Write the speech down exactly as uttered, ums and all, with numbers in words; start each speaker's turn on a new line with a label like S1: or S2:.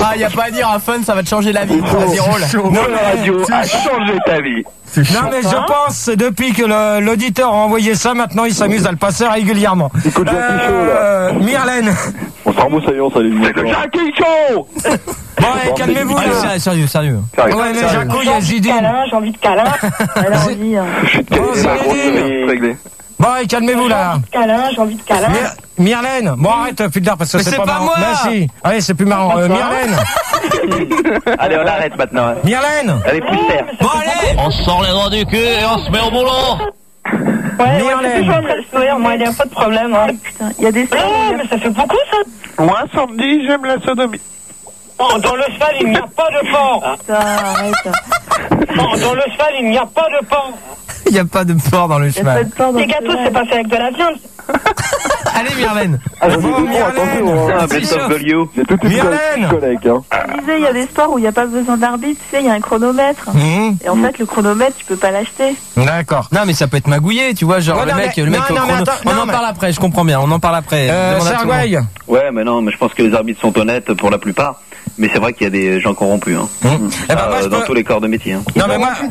S1: Ah, y a pas à dire, un fun, ça va te changer la vie. Vas-y, roule.
S2: Non, la radio a changé ta vie.
S3: Non, mais je pense, c'est depuis que le- l'auditeur a envoyé ça, maintenant il s'amuse à le passer régulièrement.
S4: Écoute, Jackie Chaud, là.
S3: Euh, Myrlène.
S4: On s'en remet, ça y est, on s'allume.
S2: C'est le Jackie Chaud.
S3: Bon, allez, calmez-vous,
S1: Allez,
S3: là.
S1: sérieux, sérieux, sérieux.
S3: Ouais, mais Jaco, il y a Zidine.
S5: J'ai envie de câlin. Elle a envie. hein.
S3: Bon, Zinedine.
S2: Réglé.
S3: Bon, allez, calmez-vous, là.
S5: Câlin, j'ai envie de câlin.
S3: Myr- Myrlène. Bon, arrête, plus tard, parce que
S1: Mais
S3: c'est
S1: c'est
S3: pas,
S1: pas
S3: marrant.
S1: moi.
S3: Mais si. Allez, c'est plus marrant. Euh, Myrlène.
S2: Allez, on arrête maintenant. hein.
S3: Myrlène.
S2: Allez, plus terre.
S1: Bon, allez.
S6: On sort les doigts du cul et on se met au boulot.
S5: Ouais, ouais,
S3: Myrlène.
S5: c'est toujours après le sourire, moi, il n'y a pas de problème. Hein. Putain, il y a des stars. Ouais, mais ça fait beaucoup, ça.
S2: Moi, samedi, j'aime la sodomie.
S7: Oh, dans le cheval, il n'y a pas de porc.
S5: Putain, arrête.
S7: Oh, dans le cheval, il n'y a pas de porc.
S1: Il y a pas de porc dans le
S5: Il y a pas
S1: cheval.
S5: de porc dans
S7: Les
S5: le
S7: gâteaux,
S5: cheval.
S7: c'est passé avec de la viande.
S1: Allez, Myrlène.
S4: Ah, j'ai
S3: Bon,
S4: des mots, attention,
S3: Myrlène.
S4: hein.
S2: Ah, best of Golio.
S4: J'ai toute une
S3: Myrlène.
S4: collègue, hein.
S5: Je disais, il y a des sports où il n'y a pas besoin d'arbitre, tu sais, il y a un chronomètre.
S3: Mmh.
S5: Et en fait, le chronomètre, tu peux pas l'acheter.
S3: D'accord.
S1: Non, mais ça peut être magouillé, tu vois, genre
S3: Ouais,
S1: le
S3: non,
S1: mec,
S3: mais-
S1: le mec
S3: non,
S1: au
S3: non, mais
S1: chrono.
S3: attends,
S1: On
S3: non,
S1: en
S3: mais-
S1: parle après, je comprends bien, on en parle après.
S3: Euh,
S1: Demande à tout le monde.
S3: Sergueï.
S2: Ouais, mais non, mais je pense que les arbitres sont honnêtes pour la plupart. Mais c'est vrai qu'il y a des gens corrompus, hein.
S3: Mmh. Eh ben,
S2: Euh,
S3: moi, je
S2: dans
S3: peux-
S2: tous les corps de métier. Hein.
S3: Non, mais moi,